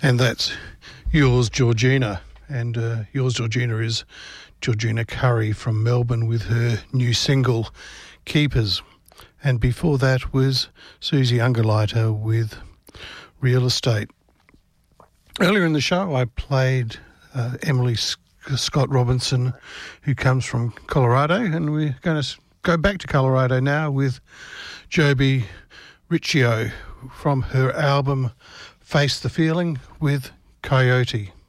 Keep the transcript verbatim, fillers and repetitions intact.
And that's Yours Georgina. And uh, Yours Georgina is Georgina Curry from Melbourne with her new single, Keepers. And before that was Susie Ungerleider with Real Estate. Earlier in the show, I played uh, Emily Scott Robinson, who comes from Colorado, and we're going to go back to Colorado now with Joby Riccio from her album Face the Feeling with Coyote.